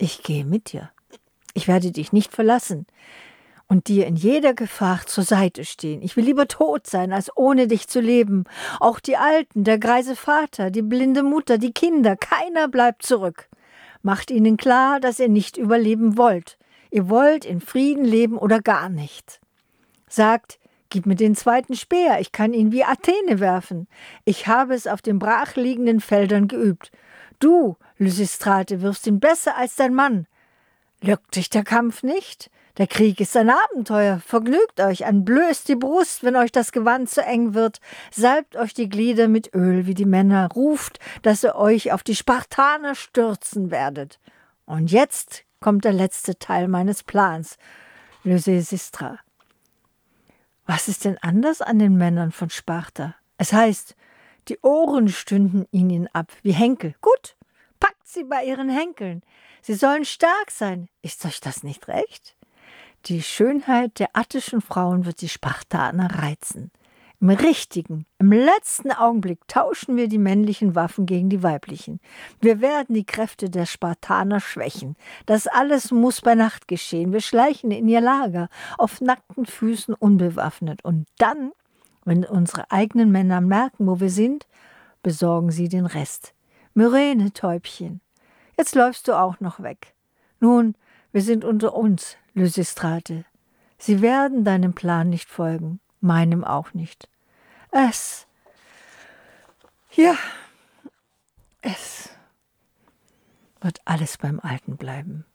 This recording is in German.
Ich gehe mit dir. Ich werde dich nicht verlassen und dir in jeder Gefahr zur Seite stehen. Ich will lieber tot sein, als ohne dich zu leben. Auch die Alten, der greise Vater, die blinde Mutter, die Kinder, keiner bleibt zurück. Macht ihnen klar, dass ihr nicht überleben wollt. Ihr wollt in Frieden leben oder gar nicht. Sagt, gib mir den zweiten Speer, ich kann ihn wie Athene werfen. Ich habe es auf den brachliegenden Feldern geübt. Du, Lysistrate, wirfst ihn besser als dein Mann. Lockt dich der Kampf nicht? Der Krieg ist ein Abenteuer. Vergnügt euch, entblößt die Brust, wenn euch das Gewand zu eng wird. Salbt euch die Glieder mit Öl wie die Männer. Ruft, dass ihr euch auf die Spartaner stürzen werdet. Und jetzt kommt der letzte Teil meines Plans. Lysistra. Was ist denn anders an den Männern von Sparta? Es heißt, die Ohren stünden ihnen ab wie Henkel. Gut, packt sie bei ihren Henkeln. Sie sollen stark sein. Ist euch das nicht recht? Die Schönheit der attischen Frauen wird die Spartaner reizen. Im letzten Augenblick tauschen wir die männlichen Waffen gegen die weiblichen. Wir werden die Kräfte der Spartaner schwächen. Das alles muss bei Nacht geschehen. Wir schleichen in ihr Lager, auf nackten Füßen unbewaffnet. Und dann, wenn unsere eigenen Männer merken, wo wir sind, besorgen sie den Rest. Myrene, Täubchen, jetzt läufst du auch noch weg. Nun, wir sind unter uns, Lysistrate. Sie werden deinem Plan nicht folgen, meinem auch nicht. Es wird alles beim Alten bleiben.